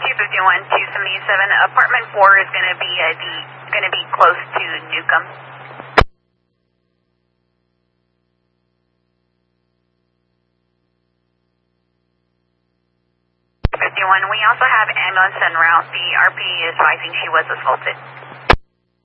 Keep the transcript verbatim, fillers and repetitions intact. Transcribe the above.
two fifty-one, two seventy-seven. Apartment four is going to be uh, the going to be close to Newcomb. fifty-one. We also have ambulance en route. The R P is advising she was assaulted.